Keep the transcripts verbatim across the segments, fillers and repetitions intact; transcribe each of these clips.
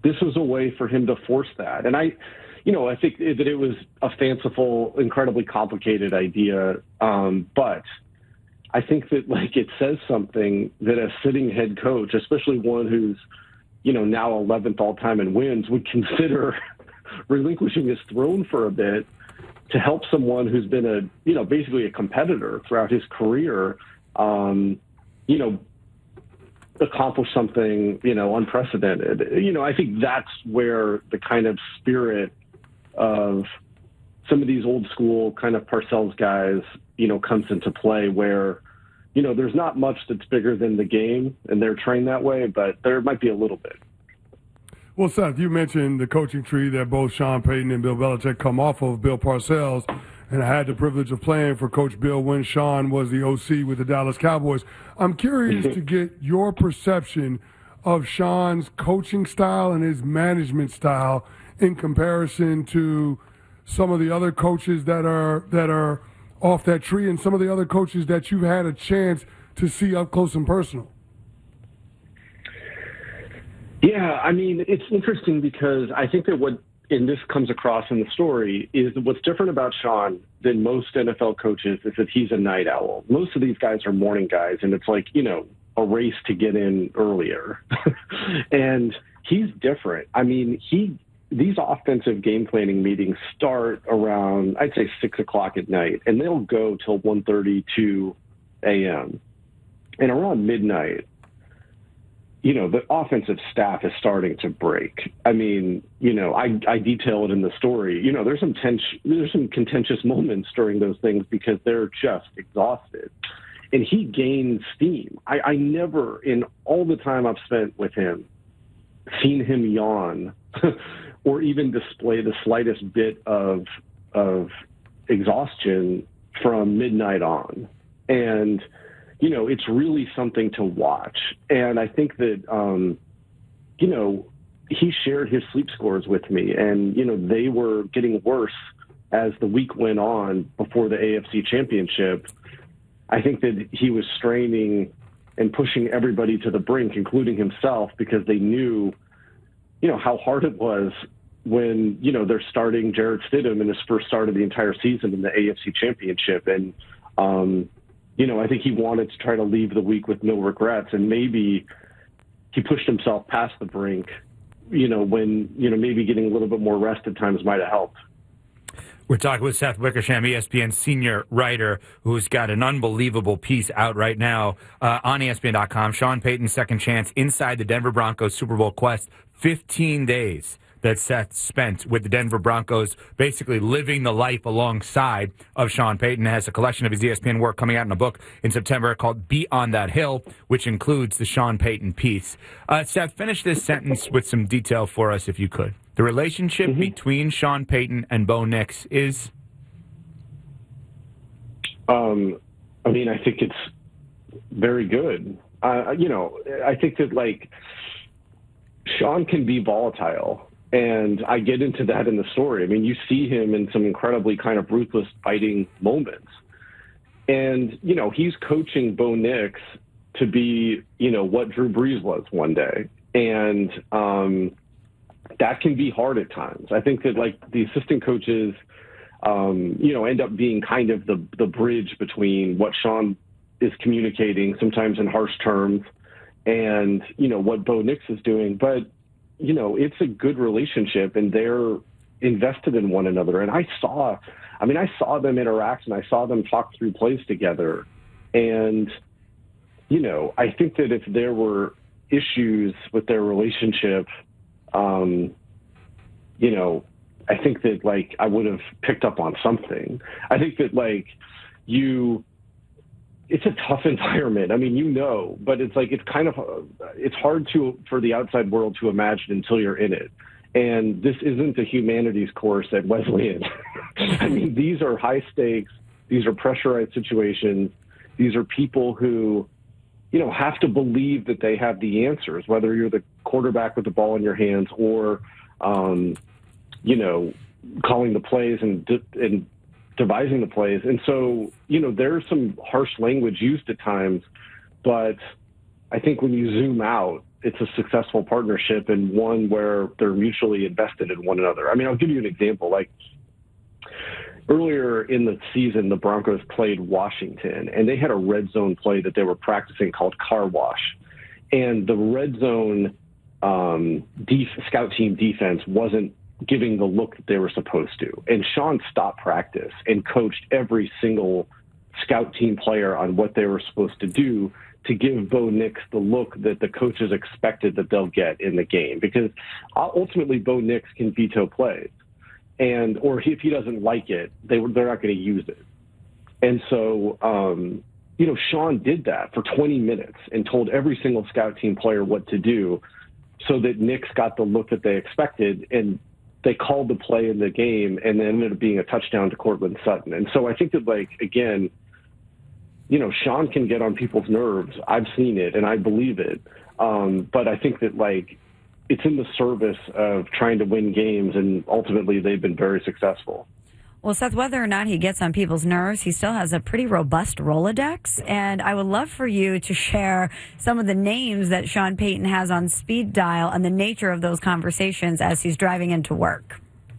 this was a way for him to force that. And I, you know, I think that it was a fanciful, incredibly complicated idea. Um, but I think that, like, it says something that a sitting head coach, especially one who's, you know, now eleventh all time in wins, would consider relinquishing his throne for a bit to help someone who's been a, you know, basically a competitor throughout his career, um, you know, accomplish something, you know, unprecedented. You know, I think that's where the kind of spirit of some of these old school kind of Parcells guys, you know, comes into play, where, you know, there's not much that's bigger than the game, and they're trained that way, but there might be a little bit. Well, Seth, you mentioned the coaching tree that both Sean Payton and Bill Belichick come off of, Bill Parcells, and I had the privilege of playing for Coach Bill when Sean was the O C with the Dallas Cowboys. I'm curious to get your perception of Sean's coaching style and his management style in comparison to some of the other coaches that are that are off that tree and some of the other coaches that you've had a chance to see up close and personal. Yeah, I mean, it's interesting because I think that what, and this comes across in the story, is that what's different about Sean than most N F L coaches is that he's a night owl. Most of these guys are morning guys, and it's like, you know, a race to get in earlier. And he's different. I mean, he these offensive game planning meetings start around, I'd say, six o'clock at night, and they'll go till one thirty, two a.m. And around midnight, you know, the offensive staff is starting to break. I mean, you know, I, I detail it in the story. You know, there's some tense, there's some contentious moments during those things because they're just exhausted. And he gains steam. I, I never, in all the time I've spent with him, seen him yawn or even display the slightest bit of of exhaustion from midnight on. And you know, it's really something to watch. And I think that, um, you know, he shared his sleep scores with me, and, you know, they were getting worse as the week went on before the A F C Championship. I think that he was straining and pushing everybody to the brink, including himself, because they knew, you know, how hard it was when, you know, they're starting Jarrett Stidham in his first start of the entire season in the A F C Championship. And, um, you know, I think he wanted to try to leave the week with no regrets, and maybe he pushed himself past the brink, you know, when, you know, maybe getting a little bit more rest at times might have helped. We're talking with Seth Wickersham, E S P N senior writer, who's got an unbelievable piece out right now uh, on E S P N dot com. Sean Payton's second chance inside the Denver Broncos Super Bowl quest. fifteen days that Seth spent with the Denver Broncos, basically living the life alongside of Sean Payton. Has a collection of his E S P N work coming out in a book in September called Beat on That Hill, which includes the Sean Payton piece. Uh, Seth, finish this sentence with some detail for us, if you could. The relationship mm-hmm. between Sean Payton and Bo Nix is? Um, I mean, I think it's very good. Uh, you know, I think that, like, Sean can be volatile. And I get into that in the story. I mean, you see him in some incredibly kind of ruthless fighting moments. And, you know, he's coaching Bo Nix to be, you know, what Drew Brees was one day. And um, that can be hard at times. I think that, like, the assistant coaches, um, you know, end up being kind of the, the bridge between what Sean is communicating, sometimes in harsh terms, and, you know, what Bo Nix is doing. But, you know, it's a good relationship, and they're invested in one another. And I saw, I mean, I saw them interact, and I saw them talk through plays together. And, you know, I think that if there were issues with their relationship, um, you know, I think that, like, I would have picked up on something. I think that, like, you, it's a tough environment. I mean, you know, but it's like, it's kind of, it's hard to, for the outside world to imagine until you're in it. And this isn't a humanities course at Wesleyan. I mean, these are high stakes. These are pressurized situations. These are people who, you know, have to believe that they have the answers, whether you're the quarterback with the ball in your hands or, um, you know, calling the plays and, and, devising the plays. And so, you know, there's some harsh language used at times, but I think when you zoom out it's a successful partnership and one where they're mutually invested in one another. I mean, I'll give you an example. Like earlier in the season, the Broncos played Washington, and they had a red zone play that they were practicing called Car Wash. And the red zone um, def- scout team defense wasn't giving the look that they were supposed to. And Sean stopped practice and coached every single scout team player on what they were supposed to do to give Bo Nix the look that the coaches expected that they'll get in the game. Because ultimately, Bo Nix can veto plays. And or if he doesn't like it, they, they're not going to use it. And so, um, you know, Sean did that for twenty minutes and told every single scout team player what to do so that Nix got the look that they expected. And they called the play in the game, and then ended up being a touchdown to Courtland Sutton. And so I think that, like, again, you know, Sean can get on people's nerves. I've seen it, and I believe it. Um, but I think that, like, it's in the service of trying to win games, and ultimately they've been very successful. Well, Seth, whether or not he gets on people's nerves, he still has a pretty robust Rolodex. And I would love for you to share some of the names that Sean Payton has on speed dial and the nature of those conversations as he's driving into work.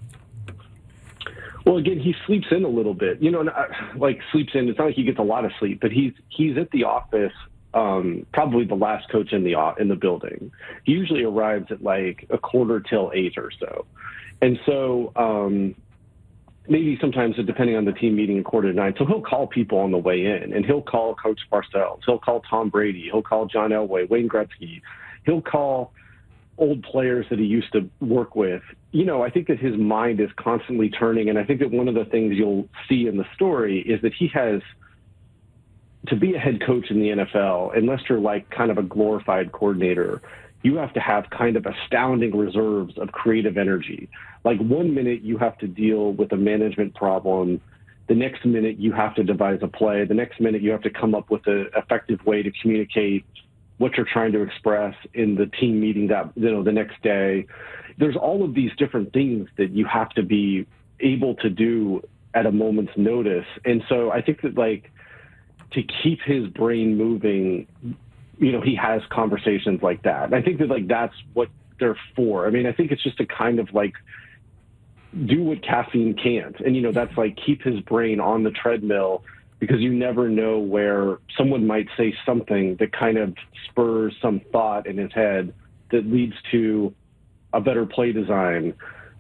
Well, again, he sleeps in a little bit. You know, like sleeps in. It's not like he gets a lot of sleep, but he's he's at the office. Um, probably the last coach in the in the building. He usually arrives at like a quarter till eight or so, and so um, maybe sometimes depending on the team meeting, a quarter to nine. So he'll call people on the way in, and he'll call Coach Parcells. He'll call Tom Brady. He'll call John Elway, Wayne Gretzky. He'll call old players that he used to work with. You know, I think that his mind is constantly turning, and I think that one of the things you'll see in the story is that he has, to be a head coach in the N F L, unless you're like kind of a glorified coordinator, you have to have kind of astounding reserves of creative energy. Like one minute you have to deal with a management problem. The next minute you have to devise a play. The next minute you have to come up with an effective way to communicate what you're trying to express in the team meeting that, you know, the next day. There's all of these different things that you have to be able to do at a moment's notice. And so I think that, like, to keep his brain moving, you know, he has conversations like that. And I think that, like, that's what they're for. I mean, I think it's just to kind of, like, do what caffeine can't. And, you know, that's, like, keep his brain on the treadmill, because you never know where someone might say something that kind of spurs some thought in his head that leads to a better play design,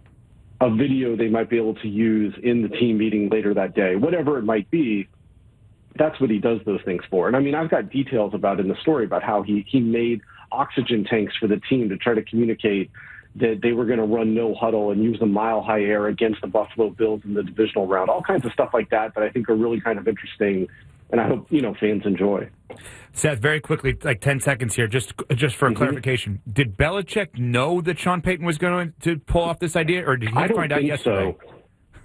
a video they might be able to use in the team meeting later that day, whatever it might be. That's what he does those things for. And I mean, I've got details about in the story about how he, he made oxygen tanks for the team to try to communicate that they were going to run no huddle and use the mile high air against the Buffalo Bills in the divisional round, all kinds of stuff like that that I think are really kind of interesting. And I hope, you know, fans enjoy. Seth, very quickly, like ten seconds here, just just for mm-hmm. clarification. Did Belichick know that Sean Payton was going to pull off this idea, or did he I don't find out think yesterday? So.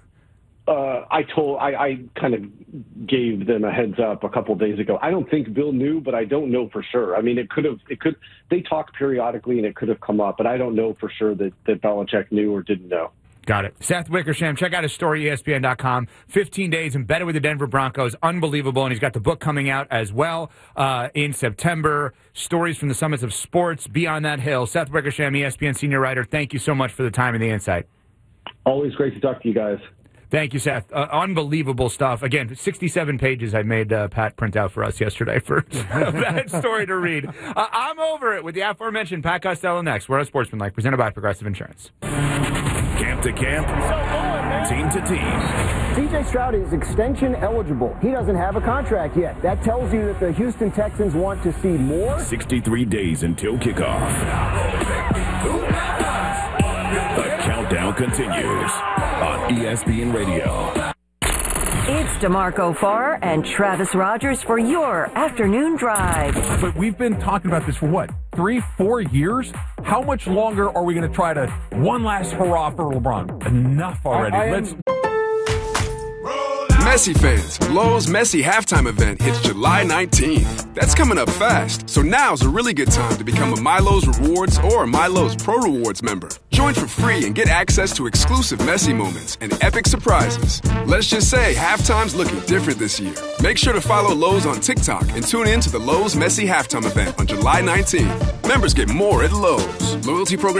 Uh, I told I, I kind of gave them a heads up a couple of days ago. I don't think Bill knew, but I don't know for sure. I mean, it could have. It could. They talk periodically, and it could have come up, but I don't know for sure that that Belichick knew or didn't know. Got it. Seth Wickersham, check out his story, E S P N dot com. fifteen days embedded with the Denver Broncos. Unbelievable. And he's got the book coming out as well uh, in September. Stories from the summits of sports, Beyond That Hill. Seth Wickersham, E S P N senior writer, thank you so much for the time and the insight. Always great to talk to you guys. Thank you, Seth. Uh, unbelievable stuff. Again, sixty-seven pages I made uh, Pat print out for us yesterday for that story to read. Uh, I'm over it with the aforementioned Pat Costello next. We're on Sportsmanlike, presented by Progressive Insurance. Camp to camp, team to team. C J Stroud is extension eligible. He doesn't have a contract yet. That tells you that the Houston Texans want to see more. sixty-three days until kickoff. The countdown continues on E S P N Radio. It's DeMarco Farr and Travis Rogers for your afternoon drive. But we've been talking about this for what, three, four years? How much longer are we going to try to one last hurrah for LeBron? Enough already. I, I Let's. Messi fans, Lowe's Messi halftime event hits July nineteenth. That's coming up fast, so now's a really good time to become a MyLowe's Rewards or a MyLowe's Pro Rewards member. Join for free and get access to exclusive Messi moments and epic surprises. Let's just say halftime's looking different this year. Make sure to follow Lowe's on TikTok and tune in to the Lowe's Messi halftime event on July nineteenth. Members get more at Lowe's. Loyalty program